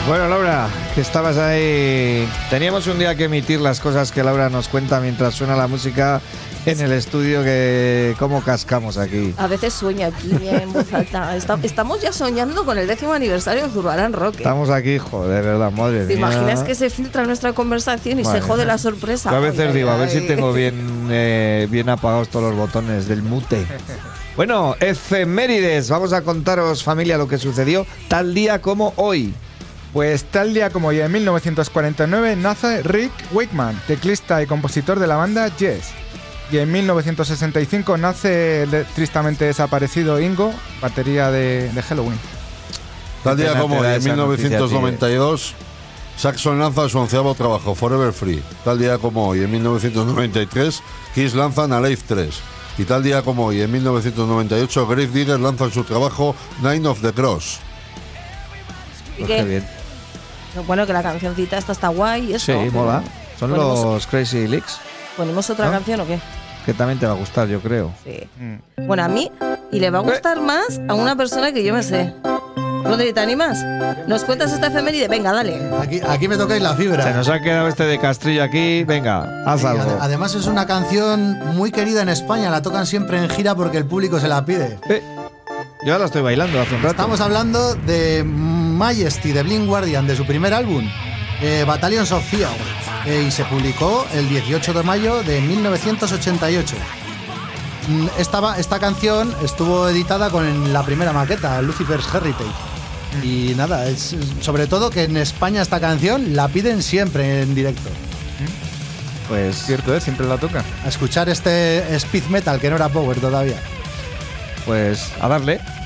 Bueno, Laura, que estabas ahí. Teníamos un día que emitir las cosas que Laura nos cuenta mientras suena la música en el estudio, que cómo cascamos aquí. A veces sueño aquí en voz alta. Estamos ya soñando con el 10º aniversario de Zurbarán Rock. Estamos aquí, joder, de verdad, madre ¿Te mía. imaginas que se filtra nuestra conversación y se jode la sorpresa? Yo a veces digo, a ver si tengo bien apagados todos los botones del mute. Bueno, efemérides. Vamos a contaros, familia, lo que sucedió tal día como hoy. Pues tal día como hoy, en 1949, nace Rick Wakeman, teclista y compositor de la banda Yes. Y en 1965 nace el tristemente desaparecido Ingo, batería de Helloween. Tal día como hoy, en esa 1992, Saxon lanza su 11º trabajo, Forever Free. Tal día como hoy, en 1993, Kiss lanzan Alive 3. Y tal día como hoy, en 1998, Gravedigger lanzan su trabajo Nine of the Cross. ¿Y Pues qué bien. Bueno, que la cancioncita esta está guay. Eso, Sí, mola. Son ponemos- los Crazy Leaks, ¿Ponemos otra ¿no? canción o qué? que también te va a gustar, yo creo. Sí. Bueno, a mí, y le va a gustar más a una persona que yo me sé. Rodri, ¿te animas? ¿Nos cuentas esta efeméride? Venga, dale. Aquí me tocáis la fibra. Se nos ha quedado este de Castrillo aquí. Venga, haz algo. Además es una canción muy querida en España, la tocan siempre en gira porque el público se la pide. Yo la estoy bailando hace un rato. Estamos hablando de Majesty de Blind Guardian, de su primer álbum, Battalions of Fear, y se publicó el 18 de mayo de 1988. Esta canción estuvo editada con la primera maqueta, Lucifer's Heritage. Y nada, es sobre todo que en España esta canción la piden siempre en directo. Pues Cierto, siempre la tocan. A escuchar este speed metal que no era power todavía. Pues a darle.